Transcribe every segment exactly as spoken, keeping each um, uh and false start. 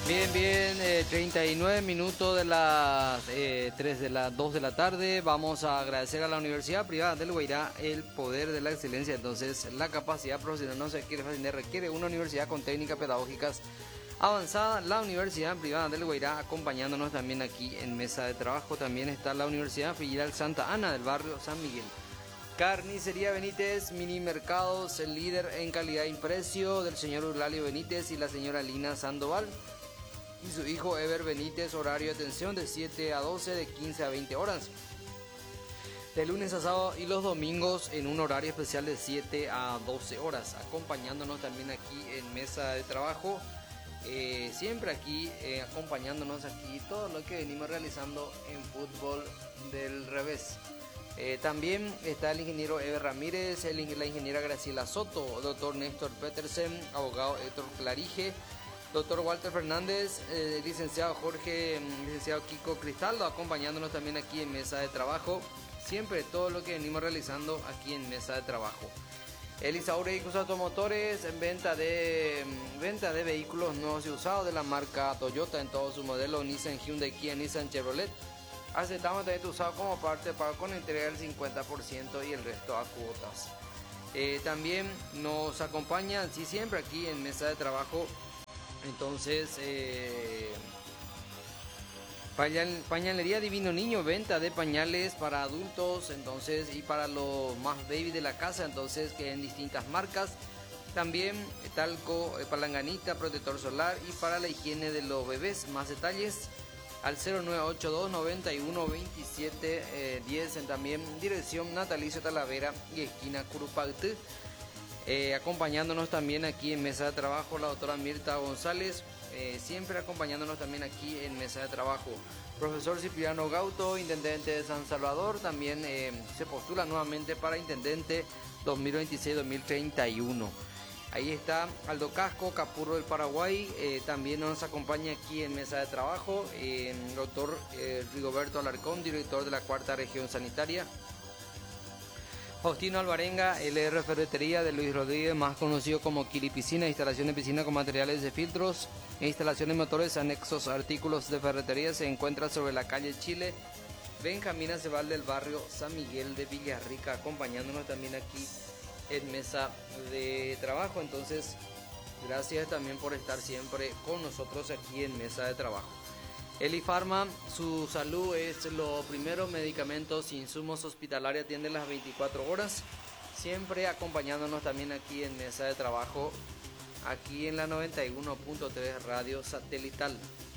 Bien, bien, eh, treinta y nueve minutos de las eh, tres de las dos de la tarde. Vamos a agradecer a la Universidad Privada del Guairá el poder de la excelencia. Entonces, la capacidad profesional no se quiere fascinar, requiere una universidad con técnicas pedagógicas avanzadas. La Universidad Privada del Guairá acompañándonos también aquí en mesa de trabajo. También está la Universidad Federal Santa Ana del barrio San Miguel. Carnicería Benítez, mini mercados, el líder en calidad y precio del señor Eulalio Benítez y la señora Lina Sandoval. Y su hijo Ever Benítez, horario de atención de siete a doce, de quince a veinte horas. De lunes a sábado y los domingos en un horario especial de siete a doce horas. Acompañándonos también aquí en mesa de trabajo. Eh, siempre aquí eh, acompañándonos aquí todo lo que venimos realizando en fútbol del revés. Eh, también está el ingeniero Ever Ramírez, el, la ingeniera Graciela Soto, doctor Néstor Petersen, abogado Héctor Clarige, doctor Walter Fernández, eh, licenciado Jorge, licenciado Kiko Cristaldo, acompañándonos también aquí en mesa de trabajo. Siempre todo lo que venimos realizando aquí en mesa de trabajo. Elisaure Vehículos Automotores, en venta de venta de vehículos nuevos y usados de la marca Toyota en todo su modelo, Nissan, Hyundai, Kia, Nissan, Chevrolet. Aceptamos también tu usado como parte de pago con entrega del cincuenta por ciento y el resto a cuotas. Eh, también nos acompañan, sí, siempre aquí en mesa de trabajo. Entonces, eh, pañal, pañalería Divino Niño, venta de pañales para adultos, entonces, y para los más baby de la casa, entonces, que en distintas marcas. También talco, eh, palanganita, protector solar y para la higiene de los bebés. Más detalles al cero nueve ocho dos, noventa y uno, veintisiete, diez, en también dirección Natalicio Talavera y esquina Curupaltí. Eh, acompañándonos también aquí en mesa de trabajo la doctora Mirta González, eh, siempre acompañándonos también aquí en mesa de trabajo. Profesor Cipriano Gauto, intendente de San Salvador, también eh, se postula nuevamente para intendente dos mil veintiséis dos mil treinta y uno. Ahí está Aldo Casco, Capurro del Paraguay, eh, también nos acompaña aquí en mesa de trabajo eh, el doctor eh, Rigoberto Alarcón, director de la cuarta región sanitaria. Faustino Alvarenga, L R Ferretería de Luis Rodríguez, más conocido como Kili Piscina, instalación de piscina con materiales de filtros e instalación de motores, anexos, artículos de ferretería, se encuentra sobre la calle Chile, Benjamín Aceval del barrio San Miguel de Villarrica, acompañándonos también aquí en mesa de trabajo. Entonces, gracias también por estar siempre con nosotros aquí en mesa de trabajo. Elifarma, su salud es lo primero, medicamentos, insumos hospitalarios, atiende las veinticuatro horas, siempre acompañándonos también aquí en mesa de trabajo, aquí en la noventa y uno punto tres Radio Satelital.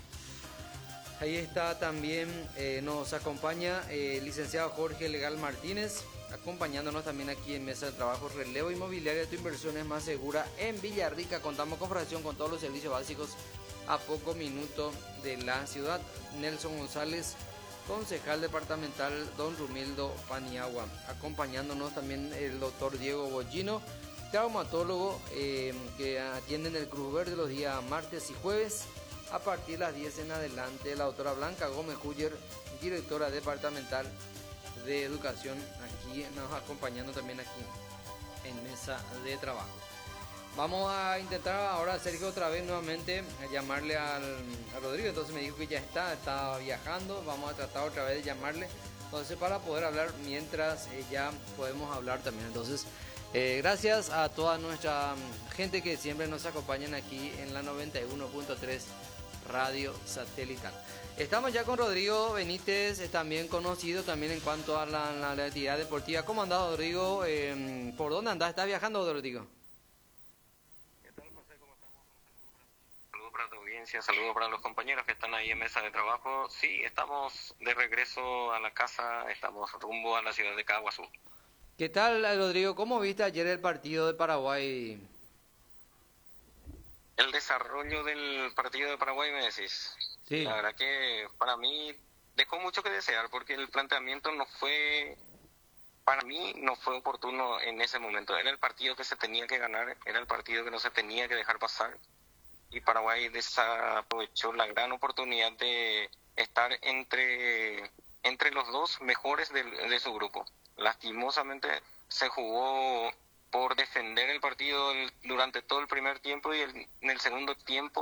Ahí está también, eh, nos acompaña el eh, licenciado Jorge Legal Martínez, acompañándonos también aquí en mesa de trabajo. Relevo inmobiliario, tu inversión es más segura en Villarrica. Contamos con fracción con todos los servicios básicos a poco minuto de la ciudad. Nelson González, concejal departamental Don Rumildo Paniagua. Acompañándonos también el doctor Diego Bollino, traumatólogo eh, que atiende en el Cruz Verde los días martes y jueves a partir de las diez en adelante. La doctora Blanca Gómez Cuyer, directora departamental de educación, aquí nos acompañando también aquí en mesa de trabajo. Vamos a intentar ahora, Sergio, otra vez nuevamente a llamarle al, a Rodrigo. Entonces me dijo que ya está, está viajando. Vamos a tratar otra vez de llamarle, entonces, para poder hablar mientras eh, ya podemos hablar también. Entonces, eh, gracias a toda nuestra gente que siempre nos acompañan aquí en la noventa y uno punto tres Radio Satelital. Estamos ya con Rodrigo Benítez, también conocido también en cuanto a la, la, la actividad deportiva. ¿Cómo andás, Rodrigo? Eh, ¿Por dónde andás? ¿Estás viajando, Rodrigo? ¿Qué tal, José? ¿Cómo estamos? Saludos para tu audiencia, saludos para los compañeros que están ahí en mesa de trabajo. Sí, estamos de regreso a la casa, estamos rumbo a la ciudad de Caguazú. ¿Qué tal, Rodrigo? ¿Cómo viste ayer el partido de Paraguay? El desarrollo del partido de Paraguay, me decís. Sí. La verdad que para mí dejó mucho que desear porque el planteamiento no fue, para mí no fue oportuno en ese momento. Era el partido que se tenía que ganar, era el partido que no se tenía que dejar pasar. Y Paraguay desaprovechó la gran oportunidad de estar entre, entre los dos mejores de, de su grupo. Lastimosamente se jugó por defender el partido el, durante todo el primer tiempo y el, en el segundo tiempo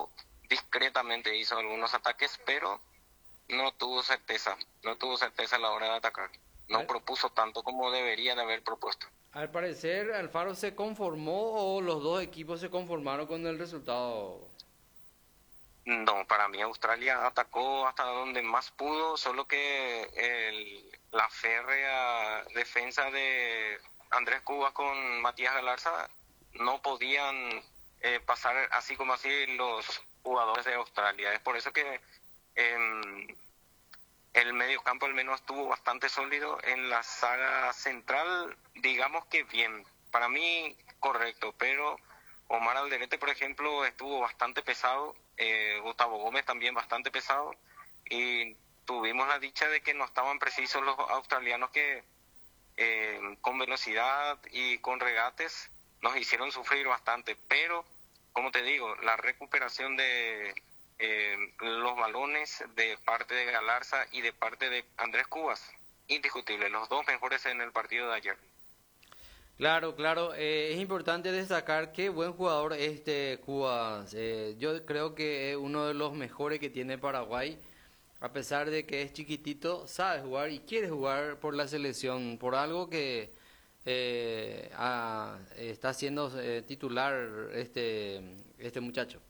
discretamente hizo algunos ataques, pero no tuvo certeza, no tuvo certeza a la hora de atacar. No Al, propuso tanto como debería de haber propuesto. al parecer, Alfaro se conformó o los dos equipos se conformaron con el resultado. No, para mí Australia atacó hasta donde más pudo, solo que el, la férrea defensa de Andrés Cubas con Matías Galarza no podían eh, pasar así como así los jugadores de Australia. Es por eso que eh, el mediocampo al menos estuvo bastante sólido. En la saga central, digamos que bien, para mí correcto, pero Omar Alderete, por ejemplo, estuvo bastante pesado, eh, Gustavo Gómez también bastante pesado, y tuvimos la dicha de que no estaban precisos los australianos que eh, con velocidad y con regates nos hicieron sufrir bastante, pero como te digo, la recuperación de eh, los balones de parte de Galarza y de parte de Andrés Cubas, indiscutible, los dos mejores en el partido de ayer. Claro, claro, eh, es importante destacar qué buen jugador es este Cubas. Eh, yo creo que es uno de los mejores que tiene Paraguay. A pesar de que es chiquitito, sabe jugar y quiere jugar por la selección, por algo que eh, ah, está siendo eh, titular este, este muchacho.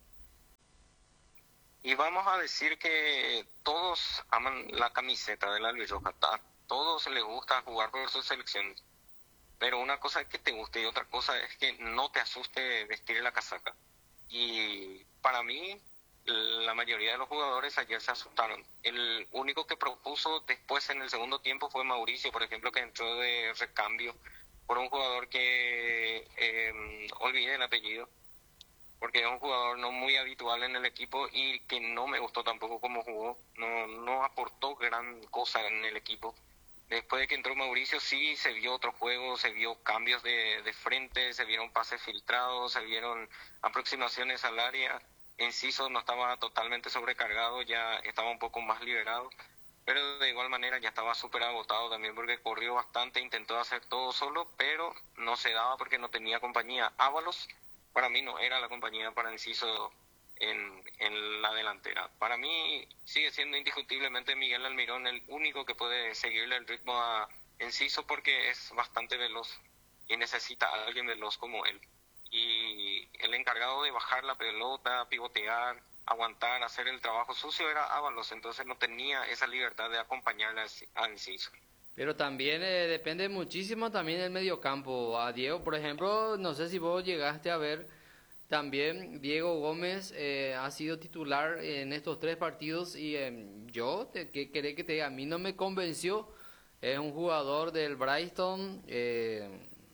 Y vamos a decir que todos aman la camiseta de la Albirroja, a todos les gusta jugar por su selección, pero una cosa es que te guste y otra cosa es que no te asuste vestir la casaca. Y para mí, la mayoría de los jugadores ayer se asustaron. El único que propuso después en el segundo tiempo fue Mauricio, por ejemplo, que entró de recambio por un jugador que eh, olvidé el apellido, porque es un jugador no muy habitual en el equipo y que no me gustó tampoco cómo jugó, no, no aportó gran cosa en el equipo. Después de que entró Mauricio sí se vio otro juego, se vio cambios de, de frente, se vieron pases filtrados, se vieron aproximaciones al área. Enciso no estaba totalmente sobrecargado, ya estaba un poco más liberado, pero de igual manera ya estaba súper agotado también porque corrió bastante, intentó hacer todo solo, pero no se daba porque no tenía compañía. Ábalos para mí no era la compañía para Enciso en, en la delantera. Para mí sigue siendo indiscutiblemente Miguel Almirón el único que puede seguirle el ritmo a Enciso porque es bastante veloz y necesita a alguien veloz como él. Y el encargado de bajar la pelota, pivotear, aguantar, hacer el trabajo sucio era Ábalos, entonces no tenía esa libertad de acompañarle a Enciso. Pero también eh, depende muchísimo también del mediocampo. A Diego, por ejemplo, no sé si vos llegaste a ver, también Diego Gómez eh, ha sido titular en estos tres partidos y eh, yo, te, ¿qué querés que te diga? A mí no me convenció. Es un jugador del Brighton, eh,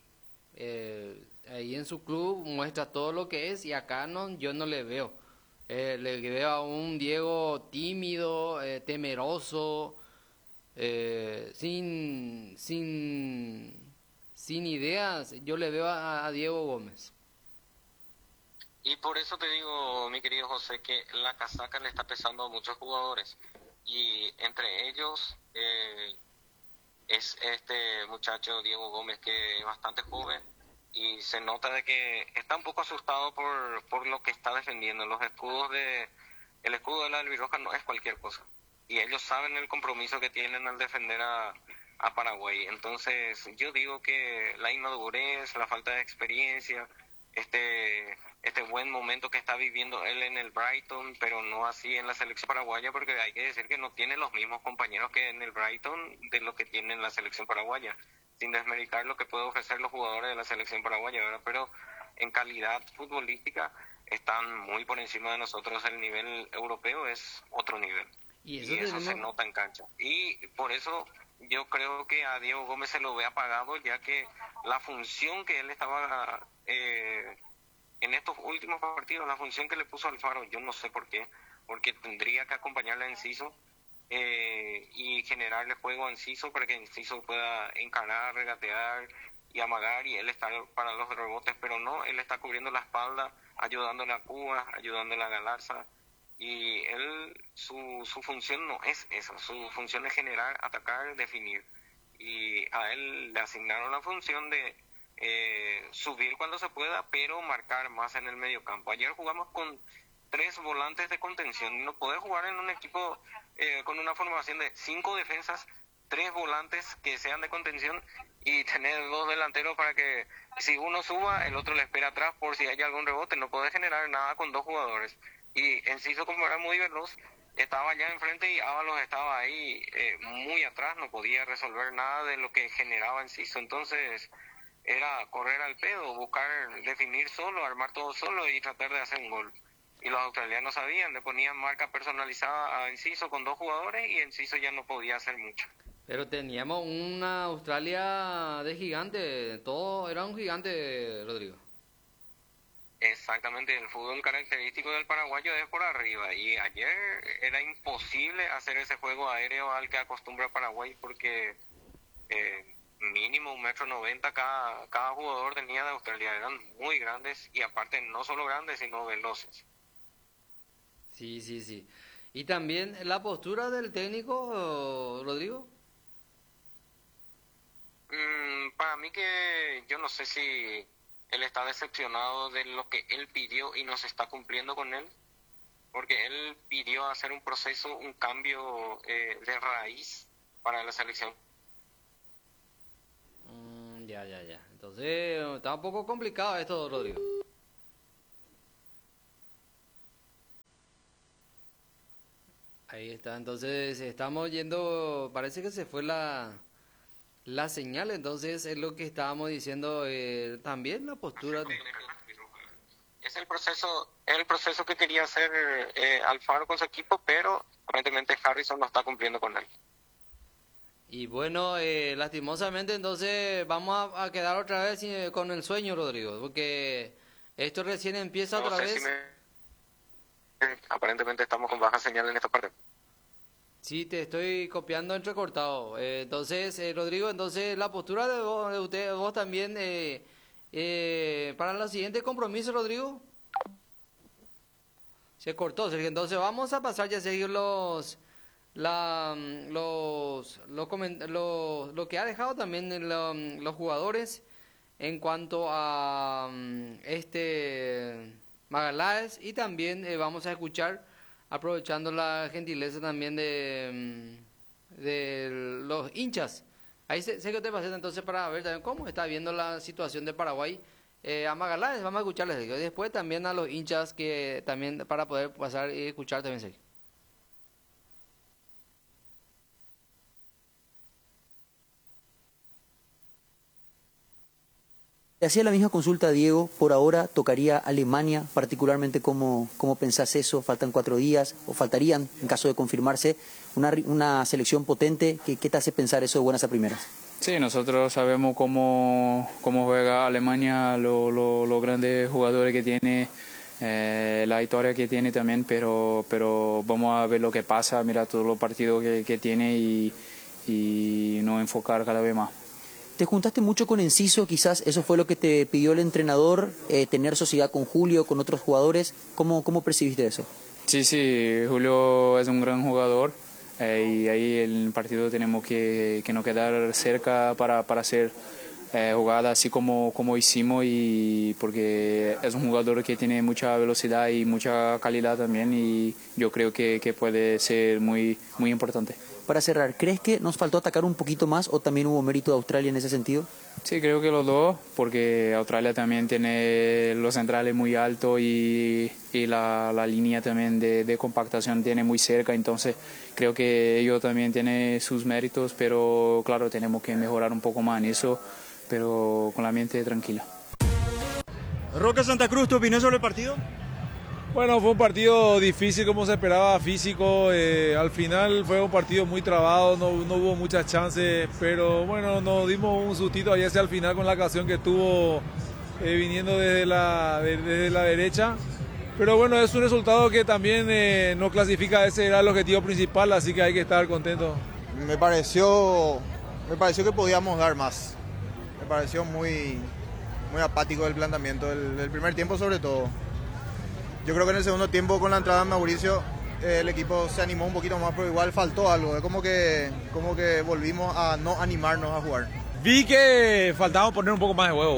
eh, ahí en su club muestra todo lo que es y acá no, yo no le veo. Eh, le veo a un Diego tímido, eh, temeroso, eh, sin, sin, sin ideas. Yo le veo a, a Diego Gómez. Y por eso te digo, mi querido José, que la casaca le está pesando a muchos jugadores. Y entre ellos eh, es este muchacho Diego Gómez, que es bastante joven. Y se nota de que está un poco asustado por, por lo que está defendiendo. Los escudos de... El escudo de la Albirroja no es cualquier cosa. Y ellos saben el compromiso que tienen al defender a, a Paraguay. Entonces yo digo que la inmadurez, la falta de experiencia, este este buen momento que está viviendo él en el Brighton, pero no así en la selección paraguaya, porque hay que decir que no tiene los mismos compañeros que en el Brighton de lo que tiene en la selección paraguaya, sin desmeritar lo que pueden ofrecer los jugadores de la selección paraguaya, ¿verdad? Pero en calidad futbolística están muy por encima de nosotros. El nivel europeo es otro nivel Y eso, y eso tenemos... se nota en cancha, y por eso yo creo que a Diego Gómez se lo ve apagado, ya que la función que él estaba eh, en estos últimos partidos, la función que le puso Alfaro, yo no sé por qué, porque tendría que acompañarle a Enciso eh, y generarle juego a Enciso para que Enciso pueda encarar, regatear y amagar y él estar para los rebotes, pero no, él está cubriendo la espalda, ayudándole a Cuba, ayudándole a Galarza, y él, su, su función no es esa, su función es generar, atacar, definir, y a él le asignaron la función de eh, subir cuando se pueda, pero marcar más en el medio campo. Ayer jugamos con tres volantes de contención. No podés jugar en un equipo eh, con una formación de cinco defensas, tres volantes que sean de contención y tener dos delanteros para que si uno suba, el otro le espera atrás por si hay algún rebote. No podés generar nada con dos jugadores. Y Enciso, como era muy veloz, estaba allá enfrente y Ábalos estaba ahí eh, muy atrás, no podía resolver nada de lo que generaba Enciso. Entonces era correr al pedo, buscar definir solo, armar todo solo y tratar de hacer un gol. Y los australianos sabían, le ponían marca personalizada a Enciso con dos jugadores y Enciso ya no podía hacer mucho. Pero teníamos una Australia de gigante, todo era un gigante, Rodrigo. Exactamente, el fútbol característico del paraguayo es por arriba y ayer era imposible hacer ese juego aéreo al que acostumbra Paraguay porque eh, mínimo un metro noventa cada, cada jugador tenía de Australia, eran muy grandes y aparte no solo grandes sino veloces. Sí, sí, sí. Y también la postura del técnico, Rodrigo. Mm, para mí que yo no sé si él está decepcionado de lo que él pidió y no se está cumpliendo con él, porque él pidió hacer un proceso, un cambio eh, de raíz para la selección. Mm, ya, ya, ya. Entonces está un poco complicado esto, Rodrigo. Ahí está, entonces estamos yendo, parece que se fue la, la señal, entonces es lo que estábamos diciendo, eh, también la postura. Es el proceso, el proceso que quería hacer eh, Alfaro con su equipo, pero aparentemente Harrison no está cumpliendo con él. Y bueno, eh, lastimosamente entonces vamos a, a quedar otra vez eh, con el sueño, Rodrigo, porque esto recién empieza No otra sé vez. si me... Aparentemente estamos con baja señal en esta parte. Sí, te estoy copiando entrecortado. Eh, entonces, eh, Rodrigo, entonces la postura de vos, de usted, vos también, eh, eh, para el siguiente compromiso, Rodrigo. Se cortó, Sergio. Entonces vamos a pasar ya a seguir los, la, los, los, coment- los, lo que ha dejado también lo- los jugadores en cuanto a mm, este Magaláes y también eh, vamos a escuchar, aprovechando la gentileza también de, mm, de los hinchas. Ahí sé, sé que te pasé entonces para ver también cómo está viendo la situación de Paraguay. Eh, a Magaláes vamos a escucharles y después también a los hinchas que también para poder pasar y escuchar también Sergio. Te hacía la misma consulta, Diego. Por ahora tocaría Alemania, particularmente cómo, cómo pensás eso. Faltan cuatro días, o faltarían, en caso de confirmarse, una, una selección potente. ¿Qué, qué te hace pensar eso de buenas a primeras? Sí, nosotros sabemos cómo, cómo juega Alemania, los lo, lo grandes jugadores que tiene, eh, la historia que tiene también, pero, pero vamos a ver lo que pasa, mira todos los partidos que, que tiene y, y nos enfocar cada vez más. Te juntaste mucho con Enciso, quizás eso fue lo que te pidió el entrenador, eh, tener sociedad con Julio, con otros jugadores. ¿Cómo, cómo percibiste eso? Sí, sí, Julio es un gran jugador eh, y ahí en el partido tenemos que, que nos quedar cerca para, para hacer eh, jugada así como, como hicimos, y porque es un jugador que tiene mucha velocidad y mucha calidad también, y yo creo que, que puede ser muy, muy importante. Para cerrar, ¿crees que nos faltó atacar un poquito más o también hubo mérito de Australia en ese sentido? Sí, creo que los dos, porque Australia también tiene los centrales muy altos y, y la, la línea también de, de compactación tiene muy cerca, entonces creo que ellos también tienen sus méritos, pero claro, tenemos que mejorar un poco más en eso, pero con la mente tranquila. Roque Santa Cruz, ¿tu opinión sobre el partido? Bueno, fue un partido difícil como se esperaba, físico, eh, al final fue un partido muy trabado, no, no hubo muchas chances, pero bueno, nos dimos un sustito ahí hacia el final con la ocasión que estuvo eh, viniendo desde la, de, desde la derecha, pero bueno, es un resultado que también eh, nos clasifica, ese era el objetivo principal, así que hay que estar contentos. Me pareció, me pareció que podíamos dar más, me pareció muy, muy apático el planteamiento, el, el primer tiempo sobre todo. Yo creo que en el segundo tiempo, con la entrada de Mauricio, eh, el equipo se animó un poquito más, pero igual faltó algo. Es como que, como que volvimos a no animarnos a jugar. Vi que faltaba poner un poco más de huevo, boludo.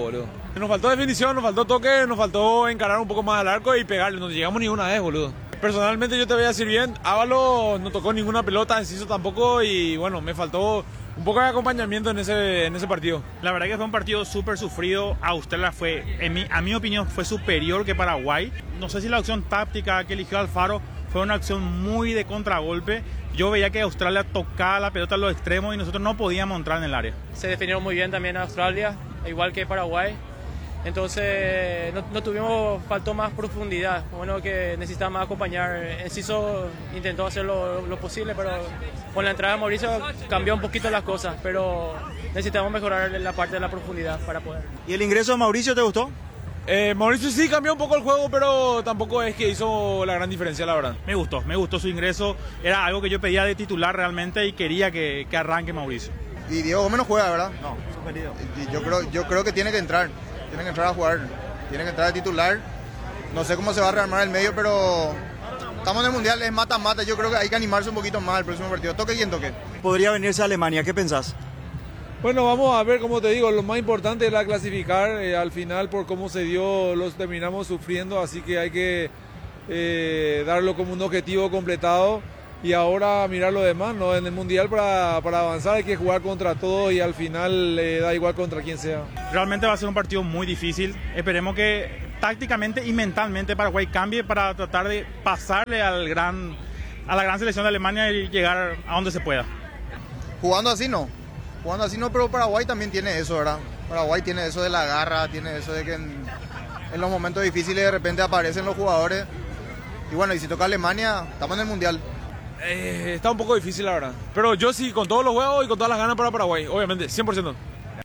Nos faltó definición, nos faltó toque, nos faltó encarar un poco más al arco y pegarle, no llegamos ni una vez, boludo. Personalmente yo te voy a decir bien, Ávalo no tocó ninguna pelota, Enciso tampoco y bueno, me faltó un poco de acompañamiento en ese, en ese partido. La verdad que fue un partido súper sufrido. Australia fue, en mi, a mi opinión, fue superior que Paraguay. No sé si la opción táctica que eligió Alfaro fue una acción muy de contragolpe. Yo veía que Australia tocaba la pelota a los extremos y nosotros no podíamos entrar en el área. Se defendieron muy bien también Australia, igual que Paraguay. Entonces no, no tuvimos, faltó más profundidad. Bueno, que necesitábamos acompañar. Enciso intentó hacer lo, lo posible, pero con la entrada de Mauricio cambió un poquito las cosas. Pero necesitamos mejorar la parte de la profundidad para poder. ¿Y el ingreso de Mauricio te gustó? Eh, Mauricio sí cambió un poco el juego, pero tampoco es que hizo la gran diferencia, la verdad. Me gustó, me gustó su ingreso. Era algo que yo pedía de titular realmente y quería que, que arranque Mauricio. Y Diego Gómez no juega, ¿verdad? No, suspendido. Y yo creo, yo creo que tiene que entrar. Tiene que entrar a jugar, tiene que entrar de titular. No sé cómo se va a rearmar el medio, pero estamos en el Mundial, es mata-mata. Yo creo que hay que animarse un poquito más al próximo partido. Toque quien toque. Podría venirse a Alemania, ¿qué pensás? Bueno, vamos a ver, como te digo, lo más importante era clasificar. Eh, al final, por cómo se dio, los terminamos sufriendo, así que hay que eh, darlo como un objetivo completado. Y ahora mirar lo demás, ¿no? En el Mundial para, para avanzar hay que jugar contra todos y al final le eh, da igual contra quién sea. Realmente va a ser un partido muy difícil. Esperemos que tácticamente y mentalmente Paraguay cambie para tratar de pasarle al gran, a la gran selección de Alemania y llegar a donde se pueda. Jugando así no, jugando así no, pero Paraguay también tiene eso, ¿verdad? Paraguay tiene eso de la garra, tiene eso de que en, en los momentos difíciles de repente aparecen los jugadores. Y bueno, y si toca Alemania, estamos en el Mundial. Eh, está un poco difícil, la verdad. Pero yo sí, con todos los juegos y con todas las ganas para Paraguay, obviamente, cien por ciento.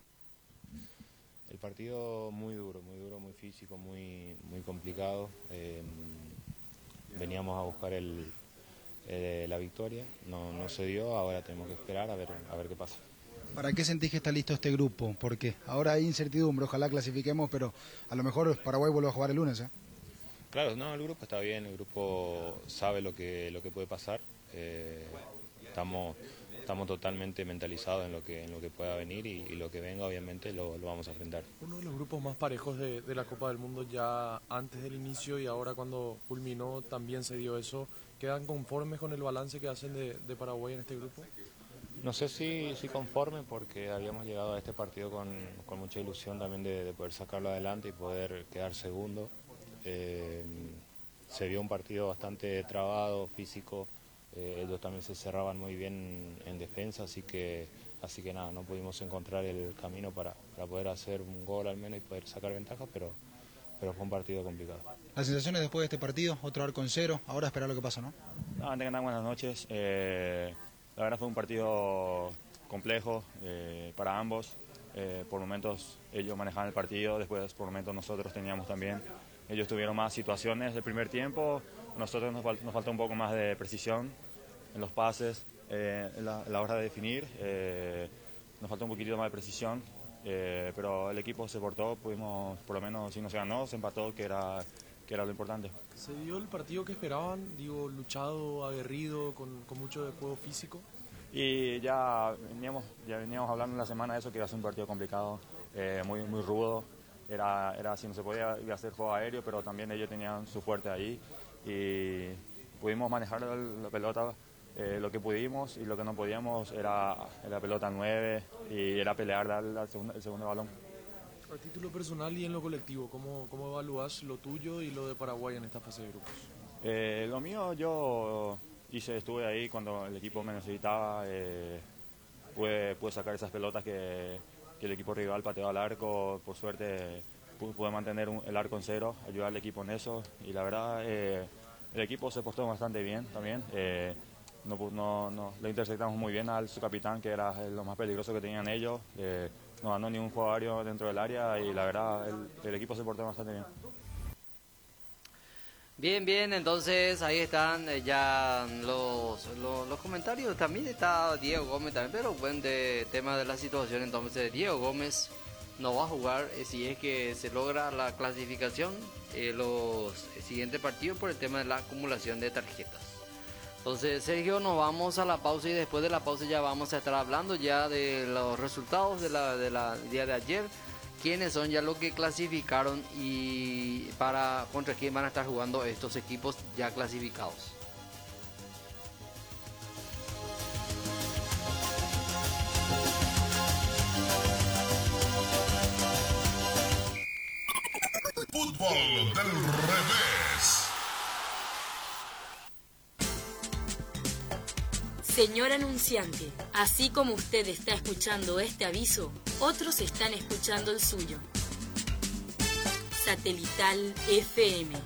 El partido muy duro, muy duro, muy físico, muy, muy complicado. Eh, veníamos a buscar el, el, la victoria, no, no se dio, ahora tenemos que esperar a ver, a ver qué pasa. ¿Para qué sentís que está listo este grupo? Porque ahora hay incertidumbre, ojalá clasifiquemos, pero a lo mejor Paraguay vuelve a jugar el lunes, ¿eh? Claro, no, el grupo está bien, el grupo sabe lo que, lo que puede pasar. Eh, estamos, estamos totalmente mentalizados en lo que, en lo que pueda venir y, y lo que venga obviamente lo, lo vamos a enfrentar. Uno de los grupos más parejos de, de la Copa del Mundo ya antes del inicio y ahora cuando culminó también se dio eso. ¿Quedan conformes con el balance que hacen de, de Paraguay en este grupo? No sé si, si conforme porque habíamos llegado a este partido con, con mucha ilusión también de, de poder sacarlo adelante y poder quedar segundo. Eh, se vio un partido bastante trabado, físico. Eh, ellos también se cerraban muy bien en defensa, así que así que nada, no pudimos encontrar el camino para, para poder hacer un gol al menos y poder sacar ventaja, pero, pero fue un partido complicado. Las sensaciones después de este partido, otro arco en cero, ahora esperar lo que pasa, ¿no? No, antes que nada, buenas noches. Eh, la verdad fue un partido complejo eh, para ambos. Eh, por momentos ellos manejaban el partido, después por momentos nosotros teníamos también. Ellos tuvieron más situaciones del primer tiempo, nosotros nos, fal nos falta un poco más de precisión en los pases, eh, en, la, en la hora de definir, eh, nos falta un poquito más de precisión, eh, pero el equipo se portó, pudimos, por lo menos si no se ganó, se empató, que era, que era lo importante. ¿Se dio el partido que esperaban? Digo, luchado, aguerrido, con, con mucho de juego físico. Y ya veníamos, ya veníamos hablando en la semana de eso, que iba a ser un partido complicado, eh, muy, muy rudo. Era, era si no se podía iba a hacer juego aéreo, pero también ellos tenían su fuerte ahí y pudimos manejar la, la pelota eh, lo que pudimos y lo que no podíamos era la pelota nueve y era pelear la, la segunda, el segundo balón. A título personal y en lo colectivo, ¿cómo, cómo evalúas lo tuyo y lo de Paraguay en esta fase de grupos? Eh, lo mío, yo hice, estuve ahí cuando el equipo me necesitaba, eh, pude, pude sacar esas pelotas que que el equipo rival pateó al arco, por suerte pude mantener un, el arco en cero, ayudar al equipo en eso y la verdad eh, el equipo se postó bastante bien también, eh, no, no, no, le interceptamos muy bien al su capitán que era lo más peligroso que tenían ellos, eh, no ganó ningún juego aéreo dentro del área y la verdad el, el equipo se portó bastante bien. Bien, bien, entonces ahí están eh, ya los, los, los comentarios. También está Diego Gómez también, pero buen de tema de la situación. Entonces Diego Gómez no va a jugar eh, si es que se logra la clasificación eh, los siguientes partidos por el tema de la acumulación de tarjetas. Entonces Sergio, nos vamos a la pausa y después de la pausa ya vamos a estar hablando ya de los resultados de la, de la día de ayer. quiénes son ya los que clasificaron y para contra quién van a estar jugando estos equipos ya clasificados. Fútbol del revés. Señor anunciante, así como usted está escuchando este aviso, otros están escuchando el suyo. Satelital F M.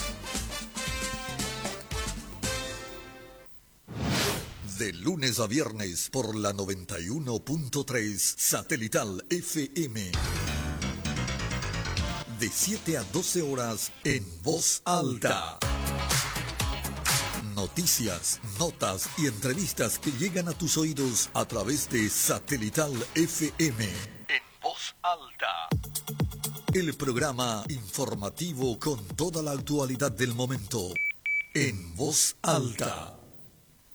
De lunes a viernes por la noventa y uno punto tres Satelital F M. De siete a doce horas en voz alta. Noticias, notas y entrevistas que llegan a tus oídos a través de Satelital F M. En voz alta. El programa informativo con toda la actualidad del momento. En voz alta.